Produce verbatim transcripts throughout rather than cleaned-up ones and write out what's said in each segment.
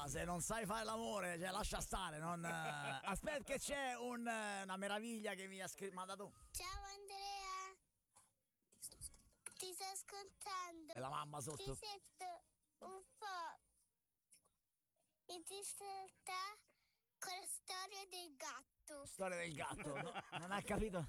se non sai fare l'amore, cioè lascia stare, non... eh, Aspetta che c'è un, eh, una meraviglia che mi ha scritto, mandato. Ciao Andrea, ti sto ascoltando. E la mamma sotto. Ti sento un po' in difficoltà con la storia del gatto. Storia del gatto, no? Non ha capito?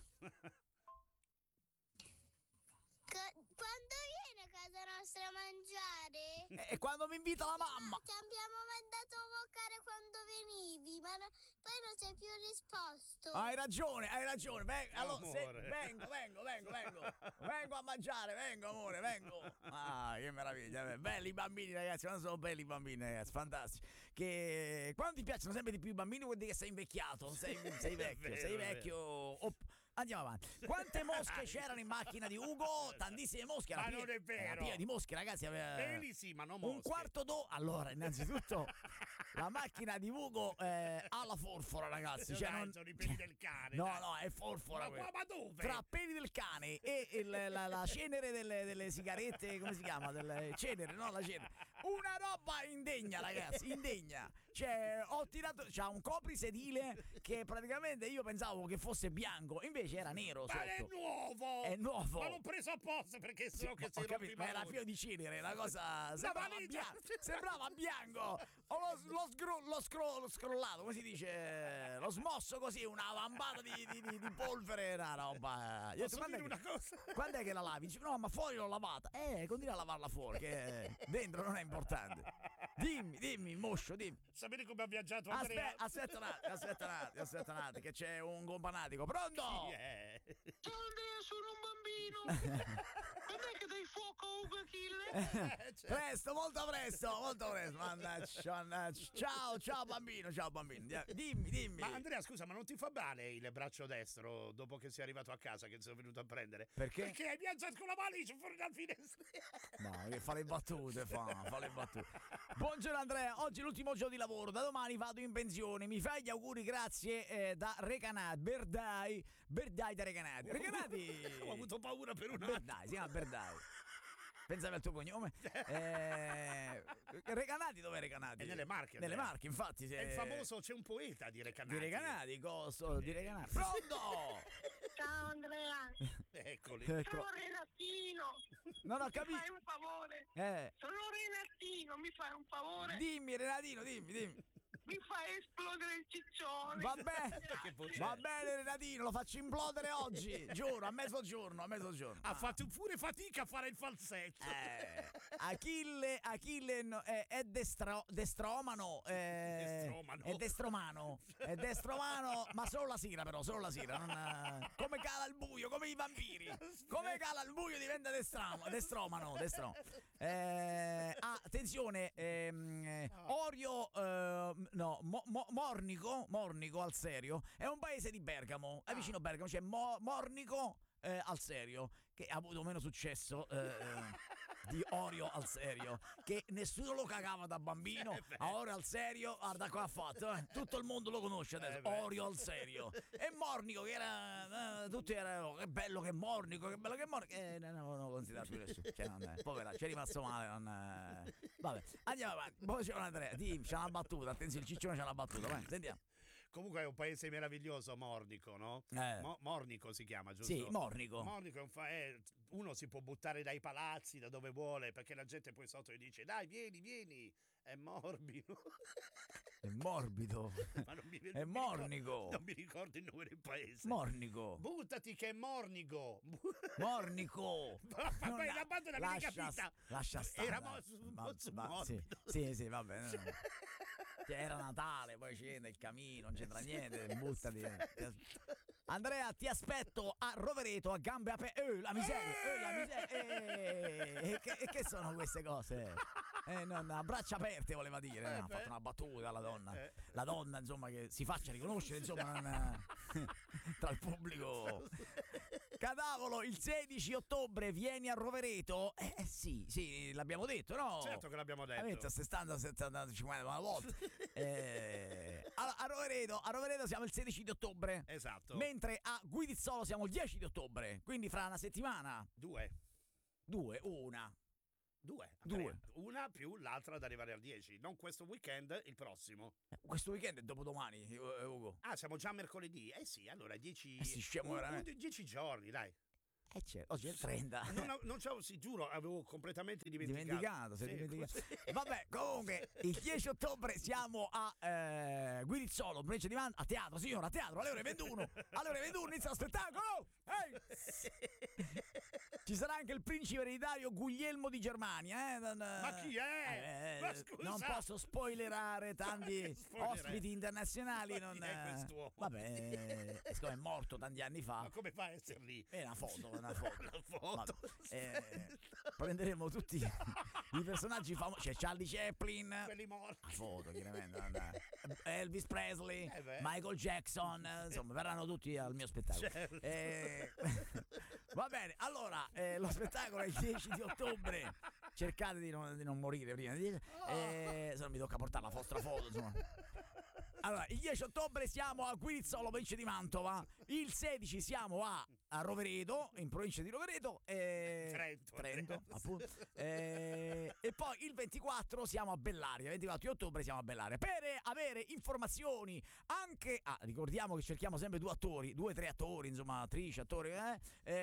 Co- quando viene a casa nostra a mangiare? E, e quando mi invita la mamma? Ti abbiamo mandato a vocare quando venivi, ma no- poi non sei più risposto. Hai ragione, hai ragione. Vengo, allora, se, Amore. vengo, vengo, vengo, vengo. Vengo a mangiare, vengo, amore, vengo. Ah, che meraviglia. Belli i bambini, ragazzi. Quando sono belli i bambini, ragazzi, fantastici. Che quando ti piacciono sempre di più i bambini, vuol dire che sei invecchiato. Sei, sei vecchio, vero, sei è vero. vecchio. Oh, andiamo avanti. Quante mosche c'erano in macchina di Ugo? Tantissime mosche. Era Ma piena- non è vero. Era piena di mosche, ragazzi. aveva- Peli sì, ma non Un mosche. quarto d'ora. Allora, innanzitutto, la macchina di Ugo eh, ha la forfora, ragazzi. Cioè, Dai, non... sono i peli del cane. No, dai. no, è forfora. Ma quella. qua, ma dove? Tra peli del cane e il- la, la cenere delle, delle sigarette, come si chiama? Delle cenere, no, la cenere. Una roba indegna, ragazzi, indegna. Cioè, ho tirato. C'ha un coprisedile che praticamente io pensavo che fosse bianco, invece era nero. Ma è sotto. nuovo! È nuovo. Ma l'ho preso apposta perché so che Ho si rompe capito, i ma era maroni. pieno di cenere, una cosa sembrava, valigia. bianco, sembrava bianco. Ho lo, lo, scro- lo, scro- lo scrollato, come si dice? L'ho smosso così, una vambata di, di, di, di polvere, una roba. Io ho detto, Posso quando, dire è una che, cosa? quando è che la lavi? Dice, no, ma fuori l'ho lavata. Eh, continua a lavarla fuori, che dentro non è importante. Dimmi, dimmi, moscio, dimmi. Sapete come ha viaggiato Andrea? Aspetta, aspetta un attimo, aspetta un attimo, aspetta un attimo, che c'è un companatico. Pronto? Chi è? Ciao Andrea, sono un bambino. Quando è che dai fuoco a Ugo Achille? Eh, cioè, Presto, molto presto, molto presto. Mannaggia, mannaggia. Ciao, ciao bambino, ciao bambino. Dimmi, dimmi. Ma Andrea, scusa, ma non ti fa male il braccio destro dopo che sei arrivato a casa, che ti sono venuto a prendere? Perché? Perché hai viaggiato con la valigia fuori dal finestrino. No, che fa le battute, fa, fa le battute. Buongiorno Andrea, oggi è l'ultimo giorno di lavoro, da domani vado in pensione. Mi fai gli auguri, grazie, eh, da Recanati, Berdai, Berdai da Recanati. Recanati. Ho avuto paura per un attimo. Berdai, si chiama Berdai. Pensavi al tuo cognome? Eh, Recanati, dov'è Recanati? È nelle Marche, Nelle Andrea. Marche, infatti. Se... È il famoso, c'è un poeta di Recanati. Di Recanati, coso, di Recanati. Pronto? Ciao Andrea, Eccoli. Ecco. sono Renatino. Non ho Mi fai capito. un favore? Eh, Sono Renatino, mi fai un favore? dimmi Renatino, dimmi, dimmi. Mi fai esplodere il ciccione. Va bene, Che voce va è? bene Renatino, lo faccio implodere oggi, giuro, a mezzogiorno, a mezzogiorno. Ha fatto pure fatica a fare il falsetto. Eh, Achille, Achille no, è, è destro, destromano, eh, Destromano. è destromano, è destromano, ma solo la sera però, solo la sera, non, eh, come cala il buio, come i vampiri, come cala il buio diventa destramo, destromano, destro. Eh, ah, attenzione, ehm, eh, Orio, eh, no, Mo- Mo- Mornico, Mornico al serio, è un paese di Bergamo, è vicino a Bergamo, c'è Mo- Mornico. Eh, al serio, che ha avuto meno successo eh, di Orio al serio, che nessuno lo cagava da bambino, a Orio al serio, guarda qua ha fatto, eh. Tutto il mondo lo conosce adesso, Eh, beh. Orio al serio. E Mornico che era, eh, tutti erano, che bello che è Mornico, che bello che è Mornico, eh, non avevano considerato più nessuno, cioè, non è, povera, ci è rimasto male, non è... Vabbè, andiamo avanti, poi c'è Andrea, dimmi, c'è una battuta, attenzione, il ciccione c'è una battuta, vai, sentiamo. Comunque è un paese meraviglioso, Mornico, no? Eh. Mo- Mornico si chiama, giusto? Sì, Mornico. Mornico è un fa- è- uno si può buttare dai palazzi, da dove vuole, perché la gente poi sotto gli dice dai, vieni, vieni, è morbido. È morbido, Ma non mi, è non mi mornico, ricordo- non mi ricordo il nome del paese. mornico. Buttati che è mornico. Mornico. Ma Non la banda l'avevi lascia, capita. lascia stare. Era mo- su- Ma- su ma- morbido. Sì, sì, sì, vabbè. Cioè, era Natale, poi scende il camino, non c'entra niente, buttati. Andrea, ti aspetto a Rovereto a gambe aperte. Eh, la miseria, eh, la miseria. Eh, e, che, e che sono queste cose? Eh, non, a braccia aperte voleva dire. Eh, ha fatto una battuta la donna. La donna, insomma, che si faccia riconoscere, insomma, non, tra il pubblico. Cadavolo, il sedici ottobre vieni a Rovereto? Eh, eh sì, sì, l'abbiamo detto, no? Certo che l'abbiamo detto. Avete settanta, settanta, cinquanta una volta. Eh, allora, a Rovereto, a Rovereto siamo il sedici di ottobre. Esatto. Mentre a Guidizzolo siamo il dieci di ottobre. Quindi fra una settimana. Due. Due, una. Due. Due. Una più l'altra ad arrivare al dieci. Non questo weekend, il prossimo. Questo weekend è dopodomani, eh, Ugo. Ah, siamo già mercoledì. Eh sì, allora dieci... Eh sì, scemo veramente. dieci giorni, dai. Eh certo, oggi è il trenta. Non, non c'avevo, sì, giuro, avevo completamente dimenticato. Dimenticato, sei Sì, dimenticato. così. Vabbè, comunque, il dieci ottobre siamo a eh, Guirizzolo, provincia di Mantova, a teatro, signora, a teatro, alle ore ventuno. Alle ore ventuno inizia lo spettacolo. Ehi! Ci sarà anche il principe ereditario Guglielmo di Germania. Eh? Ma chi è? Eh, Ma scusa. non posso spoilerare tanti Spoilerare. ospiti internazionali. Ma Non, chi è quest'uomo? Vabbè, eh, siccome è morto tanti anni fa. Ma come fa a essere lì? È una foto, una foto. Una foto. Vabbè, eh, prenderemo tutti i personaggi famosi. C'è Charlie Chaplin. Quelli morti. La foto, chiaramente. andare. Elvis Presley, Eh beh. Michael Jackson. eh, Insomma, verranno tutti al mio spettacolo. Certo. Eh, va bene, allora, eh, lo spettacolo è il dieci di ottobre. Cercate di non, di non morire prima. Eh, se no mi tocca portare la vostra foto, insomma. Allora, il dieci ottobre siamo a Guirizzolo, provincia di Mantova. Il sedici siamo a, a Rovereto, in provincia di Rovereto. E... Trento. Trento, appunto. E... e poi il ventiquattro siamo a Bellaria. Il ventiquattro di ottobre siamo a Bellaria. Per avere informazioni anche... Ah, ricordiamo che cerchiamo sempre due attori, due, tre attori, insomma, attrici, attori. Eh?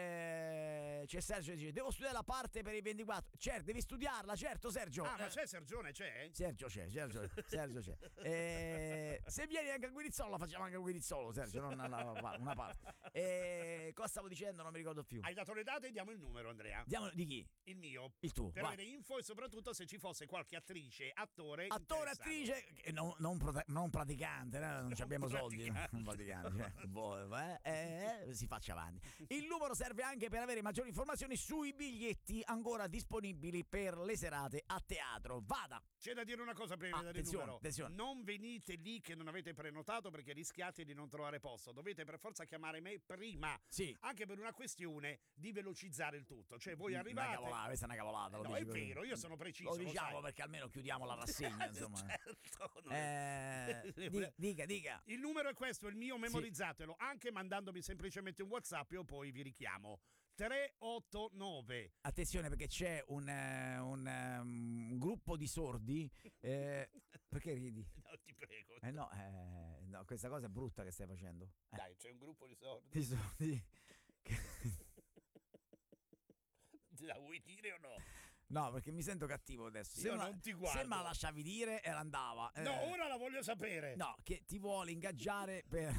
Eh, c'è Sergio che dice, devo studiare la parte per il ventiquattro. Certo, devi studiarla, certo, Sergio. Ah, ma Eh, c'è Sergione, c'è? Sergio c'è, Sergio, Sergio c'è. Eh, se vieni anche a Guirizzolo, la facciamo anche a Guirizzolo, Sergio, non alla- una parte. Eh, cosa stavo dicendo? Non mi ricordo più. Hai dato le date e diamo il numero, Andrea. Diamo di chi? Il mio. Il tuo. Per vai. avere info e soprattutto se ci fosse qualche attrice, attore. Attore, interessato. attrice, eh, non, non, prota- non praticante, no? non ci abbiamo soldi. praticante. Non praticante, cioè, boh, eh, eh, si faccia avanti. Il numero serve anche per avere maggiori informazioni sui biglietti ancora disponibili per le serate a teatro. Vada! C'è da dire una cosa prima Ah, di dare il attenzione, numero. attenzione. Non venite lì che non avete prenotato perché rischiate di non trovare posto. Dovete per forza chiamare me prima. Sì. Anche per una questione di velocizzare il tutto. Cioè voi Una arrivate. cavolata, questa è una cavolata. Lo No, dici è così. vero, io sono preciso. Lo lo diciamo sai. perché almeno chiudiamo la rassegna, insomma. Certo, non- Eh, di- dica, dica. Il numero è questo, il mio, memorizzatelo, anche mandandomi semplicemente un WhatsApp, io poi vi richiamo. tre otto nove. Attenzione perché c'è un, eh, un, ehm, un gruppo di sordi. eh, perché ridi? No, ti prego. Eh no, eh, no, questa cosa è brutta che stai facendo. Eh, Dai, c'è un gruppo di sordi. di sordi. che- La vuoi dire o no? No, perché mi sento cattivo adesso. Io me la- non ti guardo. Se me la lasciavi dire, era andava. Eh, No, ora la voglio sapere. No, che ti vuole ingaggiare per...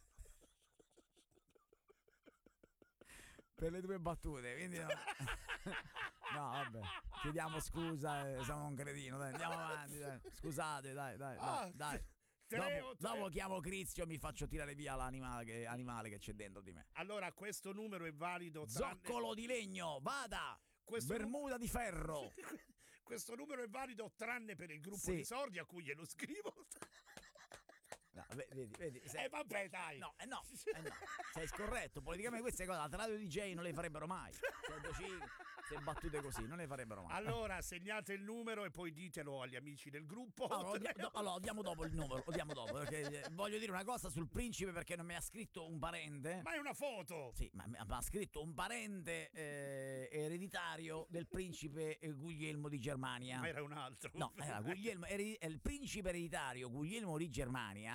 per le tue battute, quindi no. No, vabbè, chiediamo scusa, eh, siamo un cretino, dai, andiamo avanti, dai. Scusate, dai, dai, Ah, dai, dai. tre, Dopo, otto, dopo eh. chiamo Crizio e mi faccio tirare via l'animale che, animale che c'è dentro di me. Allora, questo numero è valido tranne... Zoccolo di legno, vada! Questo Bermuda di ferro. Questo numero è valido tranne per il gruppo Sì. di sordi a cui glielo scrivo. No, ve- vedi, vedi, sei- Eh vabbè, dai. No, eh no, eh no, sei scorretto. Politicamente queste cose alla radio D J non le farebbero mai. centocinque, se battute così, non le farebbero mai. Allora, segnate il numero e poi ditelo agli amici del gruppo. Allora, lo dia- no, allora, lo diamo dopo il numero, lo diamo dopo, perché eh, voglio dire una cosa sul principe perché non mi ha scritto un parente. Ma è una foto. Sì, ma mi ha- mi ha scritto un parente eh, ereditario del principe eh, Guglielmo di Germania. Ma era un altro. No, era Guglielmo, era il principe ereditario Guglielmo di Germania.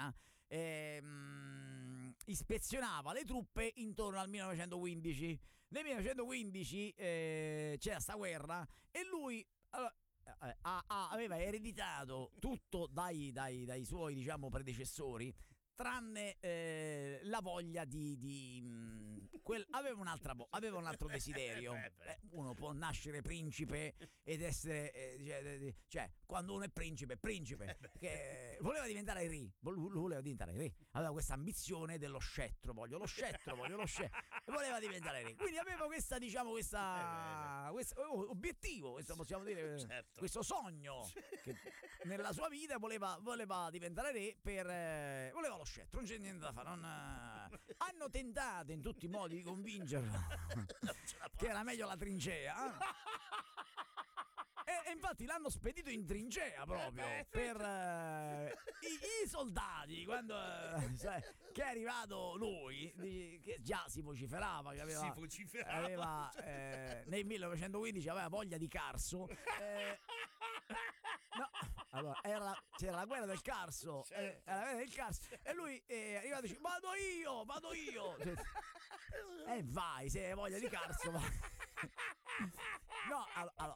ehm, ispezionava le truppe intorno al millenovecentoquindici. Nel millenovecentoquindici eh, c'era sta guerra e lui allora, eh, ha- ha- aveva ereditato tutto dai, dai- dai suoi, diciamo, predecessori, tranne eh, la voglia di, di mh, quel- aveva un'altra vo- aveva un altro desiderio. Eh, beh. Eh, uno può nascere principe ed essere eh, cioè, eh, cioè, quando uno è principe è principe, che voleva diventare re, vol- voleva diventare re, aveva questa ambizione dello scettro, voglio lo scettro, voglio lo scettro, e voleva diventare re, quindi aveva questa, diciamo, questa, questo oh, obiettivo, questo possiamo dire, Certo. questo sogno che nella sua vita voleva, voleva diventare re per eh, voleva lo scettro, non c'è niente da fare, non, eh. Hanno tentato in tutti i modi di convincerlo che era meglio la trincea. E, e infatti l'hanno spedito in trincea proprio Eh beh. per eh, i, i soldati, quando eh, sai, che è arrivato lui, di- che già si vociferava, che aveva, Si vociferava. aveva eh, nel millenovecentoquindici aveva voglia di carso. eh, No, allora era, c'era la guerra del Carso, Certo. eh, era la guerra del Carso e lui è arrivato e dice vado io, vado io. E eh, vai, se hai voglia di Carso vai. No, allo- allo-